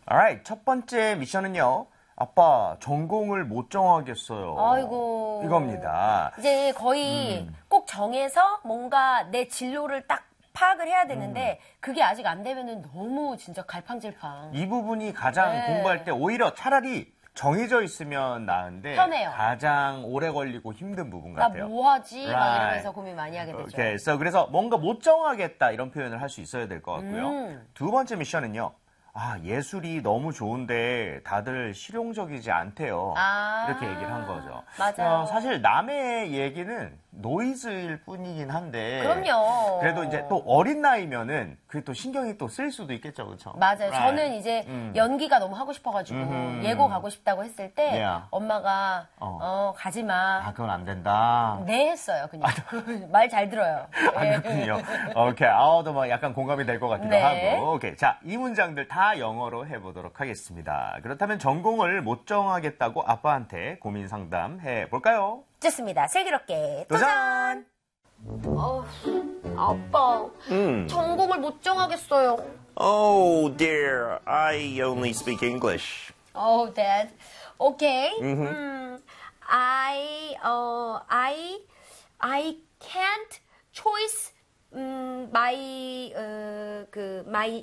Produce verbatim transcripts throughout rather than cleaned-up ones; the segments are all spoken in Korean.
Alright, 첫 번째 미션은요. 아빠, 전공을 못 정하겠어요. 아이고. 이겁니다. 이제 거의 음. 꼭 정해서 뭔가 내 진로를 딱 파악을 해야 되는데 음. 그게 아직 안 되면은 너무 진짜 갈팡질팡. 이 부분이 가장 네. 공부할 때 오히려 차라리 정해져 있으면 나은데 편해요. 가장 오래 걸리고 힘든 부분 나 같아요. 뭐 하지? Right. 막 이러면서 고민 많이 하게 되죠. Okay. So, 그래서 뭔가 못 정하겠다 이런 표현을 할 수 있어야 될 것 같고요. 음. 두 번째 미션은요. 아, 예술이 너무 좋은데 다들 실용적이지 않대요. 아. 이렇게 얘기를 한 거죠. 맞아요. 어, 사실 남의 얘기는 노이즈일 뿐이긴 한데. 그럼요. 그래도 이제 또 어린 나이면은 그게 또 신경이 또 쓸 수도 있겠죠, 그렇죠? 맞아요. Right. 저는 이제 음. 연기가 너무 하고 싶어가지고 음. 예고 가고 싶다고 했을 때 Yeah. 엄마가 어. 어, 가지 마. 아, 그건 안 된다. 네 했어요, 그냥. 말 잘 들어요. 아, 그렇군요. 오케이. 아우도 뭐 약간 공감이 될 것 같기도 네. 하고. 오케이. 자, 이 문장들 다 영어로 해보도록 하겠습니다. 그렇다면 전공을 못 정하겠다고 아빠한테 고민 상담해 볼까요? 좋습니다. 슬기롭게 도전! 도전! 어, 아빠, 음. 전공을 못 정하겠어요. Oh dear, I only speak English. Oh, Dad. Okay. Mm-hmm. 음, I, uh, I, I can't choose 음, my, uh, 그, my,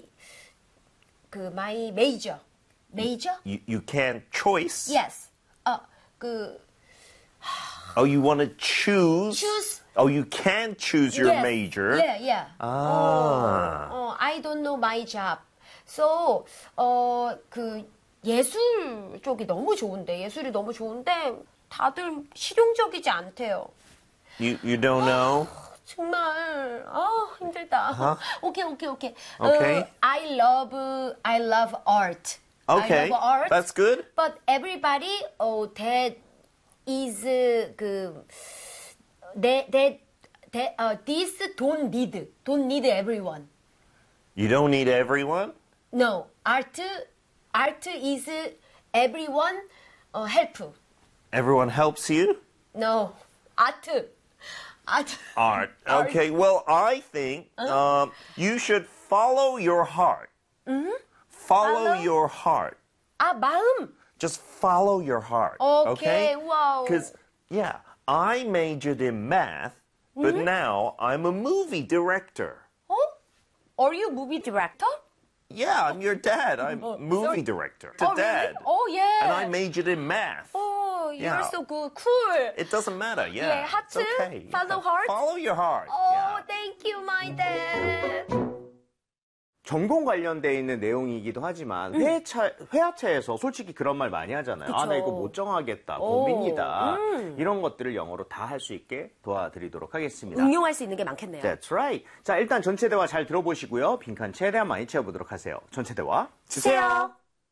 그, my major. Major? You, you can't choice? Yes. 어, 그, Oh, you want to choose? choose. Oh, you can choose your yes. major? Yeah, yeah. Ah. 어, 어, I don't know my job. So, 어, 그, 예술 쪽이 너무 좋은데, 예술이 너무 좋은데, 다들 실용적이지 않대요. You, you don't know? 정말, 아, 힘들다. Uh-huh. 오케이, 오케이, 오케이. Okay. 어, I love, I love art. Okay, I love art. that's good. But everybody, oh, that is, 그, that, that, that, uh, this don't need, don't need everyone. You don't need everyone? No, art, art is everyone uh, help. Everyone helps you? No, art, art. Art. Okay, well, I think um, you should follow your heart. Mm-hmm. Follow, Follow? your heart. 아, 마음. Just follow your heart. Okay, wow. Because, yeah, I majored in math, but Mm-hmm. now I'm a movie director. 어? Are you movie director? Yeah, I'm your dad. I'm Oh, movie sorry. director. To Oh, really? dad. Oh, yeah. And I majored in math. Oh, you're Yeah. so good. Cool. It doesn't matter, yeah. Yeah, heart, it's okay. follow heart. Follow your heart. Oh, yeah. thank you, my dad. 전공 관련돼 있는 내용이기도 하지만 회차, 회화체에서 솔직히 그런 말 많이 하잖아요. 아, 나 이거 못 정하겠다. 고민이다. 음. 이런 것들을 영어로 다 할 수 있게 도와드리도록 하겠습니다. 응용할 수 있는 게 많겠네요. That's right. 자, 일단 전체 대화 잘 들어보시고요. 빈칸 최대한 많이 채워보도록 하세요. 전체 대화 주세요.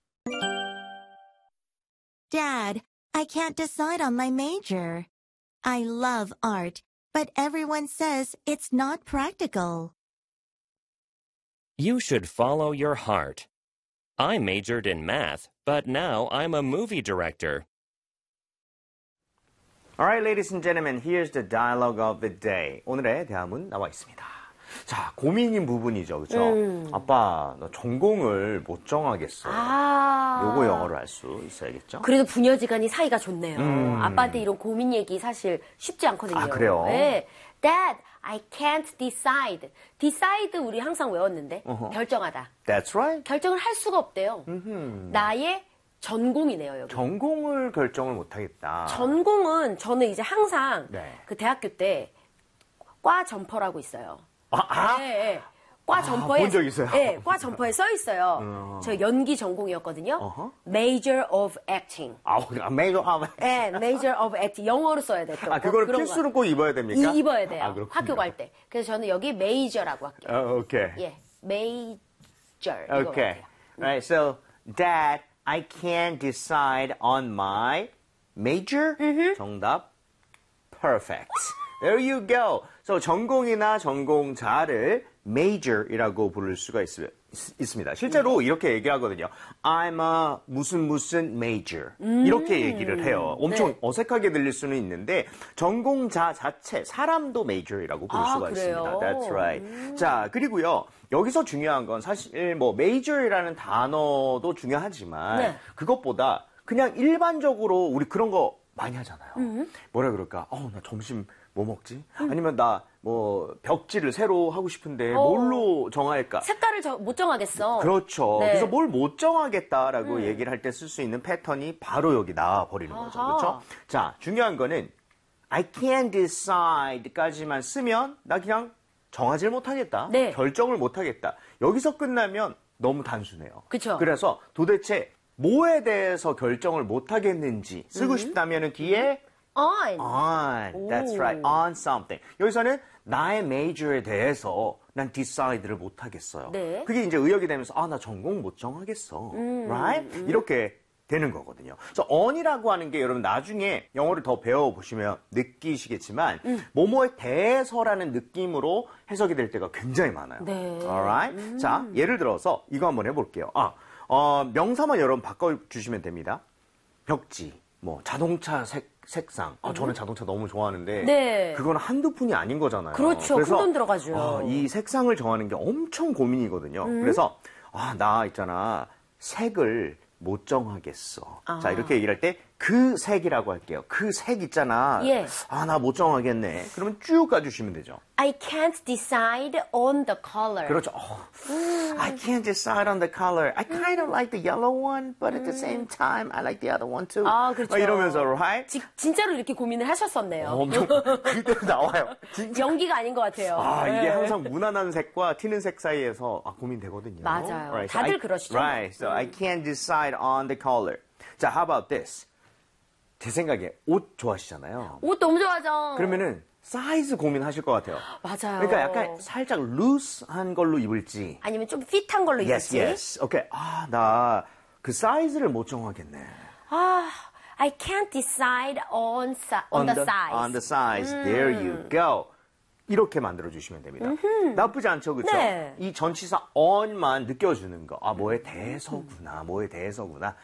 Dad, I can't decide on my major. I love art, but everyone says it's not practical. You should follow your heart. I majored in math, but now I'm a movie director. Alright, ladies and gentlemen, here's the dialogue of the day. 오늘의 대화문 나와 있습니다. 자, 고민인 부분이죠, 그렇죠? 음. 아빠, 너 전공을 못 정하겠어. 아. 요거 영어로 할 수 있어야겠죠? 그래도 부녀지간이 사이가 좋네요. 음. 아빠한테 이런 고민 얘기 사실 쉽지 않거든요. 아, 그래요? 네. Dad, I can't decide. decide 우리 항상 외웠는데 어허. 결정하다. That's right. 결정을 할 수가 없대요. 음흠. 나의 전공이네요, 여기. 전공을 결정을 못 하겠다. 전공은 저는 이제 항상 네. 그 대학교 때 과 점퍼라고 있어요. 아, 아? 네, 네. 과 점퍼에 본적 있어요? 네, 과 점퍼에 써 있어요. 어. 저 연기 전공이었거든요. 어허. Major of Acting. 아, 메이저 아, 네, Major of Acting. 영어로 써야 돼. 또. 아, 그거를 그런 필수로 꼭 입어야 됩니까? 이, 입어야 돼요. 아, 그렇군요. 학교 갈 때. 그래서 저는 여기 Major라고 할게요. 어, 오케이. 예, Major. 이거 Okay. 할게요. Right. So, Dad, I can't decide on my major. 정답. Perfect. There you go. So, 전공이나 전공자를 major이라고 부를 수가 있, 있, 있습니다. 실제로 이렇게 얘기하거든요. I'm a 무슨 무슨 major. 이렇게 얘기를 해요. 엄청 네. 어색하게 들릴 수는 있는데 전공자 자체, 사람도 major이라고 부를 아, 수가 그래요? 있습니다. That's right. 자, 그리고요. 여기서 중요한 건 사실 뭐 major이라는 단어도 중요하지만 네. 그것보다 그냥 일반적으로 우리 그런 거 많이 하잖아요. 뭐라 그럴까? 어, 나 점심 뭐 먹지? 아니면 나 뭐 벽지를 새로 하고 싶은데 어. 뭘로 정할까? 색깔을 저- 못 정하겠어. 그렇죠. 네. 그래서 뭘 못 정하겠다라고 얘기를 할 때 쓸 수 있는 패턴이 바로 여기 나와 버리는 거죠. 아하. 그렇죠? 자, 중요한 거는 I can't decide까지만 쓰면 나 그냥 정하지를 못하겠다. 네. 결정을 못하겠다. 여기서 끝나면 너무 단순해요. 그쵸. 그래서 도대체 뭐에 대해서 결정을 못하겠는지 쓰고 싶다면은 뒤에 on. on. That's right. on something. 여기서는 나의 major에 대해서 난 decide를 못 하겠어요. 네. 그게 이제 의역이 되면서 아, 나 전공 못 정하겠어. right? 이렇게 되는 거거든요. 그래서 on이라고 하는 게 여러분 나중에 영어를 더 배워보시면 느끼시겠지만 뭐뭐에 대해서라는 느낌으로 해석이 될 때가 굉장히 많아요. 네. alright? 자, 예를 들어서 이거 한번 해볼게요. 아, 어, 명사만 여러분 바꿔주시면 됩니다. 벽지, 뭐 자동차 색, 색상. 아, 저는 자동차 너무 좋아하는데 네. 그건 한두 푼이 아닌 거잖아요. 그렇죠. 그래서, 큰돈 들어가죠. 어, 이 색상을 정하는 게 엄청 고민이거든요. 음. 그래서 아, 나 있잖아. 색을 못 정하겠어. 아. 자, 이렇게 얘기를 할 때 그 색이라고 할게요. 그 색 있잖아. 예. 아, 나 못 정하겠네. 그러면 쭉 가주시면 되죠. I can't decide on the color. 그렇죠. 어, I can't decide on the color. I kind of like the yellow one, but at the same time, I like the other one too. 아, 그렇죠. 막 이러면서, right? 지- 진짜로 이렇게 고민을 하셨었네요. 엄청 그대로 나와요. 진짜. 연기가 아닌 것 같아요. 아, 이게 네. 항상 무난한 색과 튀는 색 사이에서 아, 고민되거든요. 맞아요. Right, so 다들 I- 그러시죠. Right. So I can't decide on the color. 자, how about this? 제 생각에 옷 좋아하시잖아요. 옷 너무 좋아하죠. 그러면은 사이즈 고민하실 것 같아요. 맞아요. 그러니까 약간 살짝 루스한 걸로 입을지. 아니면 좀 핏한 걸로 Yes, 입을지. yes. 오케이. 아, 나 그 사이즈를 못 정하겠네. 아, I can't decide on, si- on, the, size. On the size. There you go. 이렇게 만들어 주시면 됩니다. 나쁘지 않죠, 그렇죠? 네. 이 전치사 on만 느껴주는 거. 아, 뭐에 대해서구나, 뭐에 대해서구나.